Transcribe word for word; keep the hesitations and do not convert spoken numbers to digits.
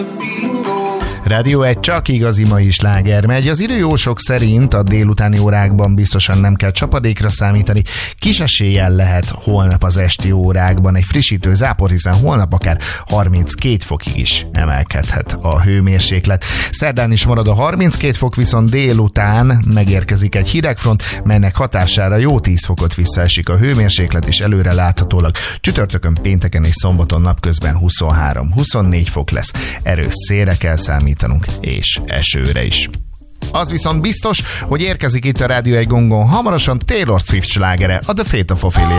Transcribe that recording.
Rádió egy csak igazi mai sláger megy. Az időjósok szerint a délutáni órákban biztosan nem kell csapadékra számítani. Kis eséllyel lehet holnap az esti órákban egy frissítő zápor, hiszen holnap akár harminckét fokig is emelkedhet a hőmérséklet. Szerdán is marad a harminckét fok, viszont délután megérkezik egy hidegfront, melynek hatására jó tíz fokot visszaesik a hőmérséklet, és előre láthatólag csütörtökön, pénteken és szombaton napközben huszonhárom-huszonnégy fok lesz. Erős szélre kell számítani és esőre is. Az viszont biztos, hogy érkezik itt a Rádió egy gongon hamarosan Taylor Swift slágere, a The Fate of Ophelia.